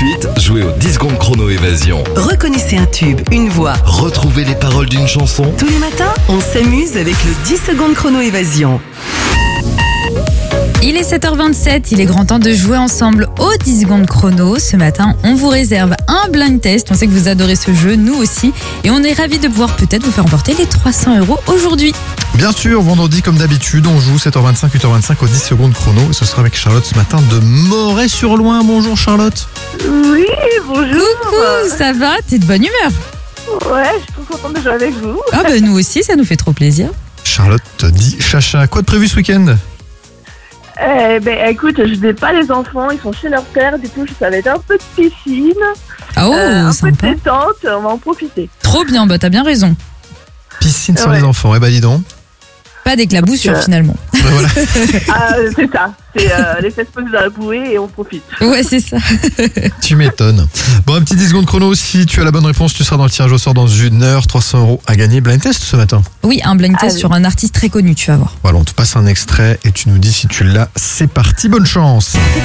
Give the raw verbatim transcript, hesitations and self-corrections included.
suite, jouez au dix secondes chrono évasion. Reconnaissez un tube, une voix. Retrouvez les paroles d'une chanson. Tous les matins, on s'amuse avec le dix secondes chrono évasion. Il est sept heures vingt-sept, il est grand temps de jouer ensemble au dix secondes chrono. Ce matin, on vous réserve un blind test. On sait que vous adorez ce jeu, nous aussi. Et on est ravis de pouvoir peut-être vous faire emporter les trois cents euros aujourd'hui. Bien sûr, vendredi comme d'habitude, on joue sept heures vingt-cinq, huit heures vingt-cinq au dix secondes chrono. Et ce sera avec Charlotte ce matin de Moret-sur-Loing. Bonjour Charlotte. Oui, bonjour. Coucou, ça va? T'es de bonne humeur? Ouais, je suis trop contente de jouer avec vous. Ah bah nous aussi, ça nous fait trop plaisir. Charlotte dit chacha. Quoi de prévu ce week-end? Eh ben, écoute, je n'ai pas les enfants, ils sont chez leur père, du coup, ça va être un peu de piscine, Ah oh, euh, un sympa. peu de détente, on va en profiter. Trop bien, bah t'as bien raison. Piscine sur Ouais. les enfants. Eh bah dis donc. Pas d'éclaboussure Euh, finalement. Ouais, voilà. Ah, c'est ça, c'est euh, les fesses posées dans la bouée et on profite. Ouais, c'est ça. Tu m'étonnes. Bon, un petit dix secondes chrono. Si tu as la bonne réponse, tu seras dans le tirage au sort dans une heure. trois cents euros à gagner. Blind test ce matin. Oui, un blind test Allez. sur un artiste très connu, tu vas voir. Voilà, on te passe un extrait et tu nous dis si tu l'as. C'est parti, bonne chance.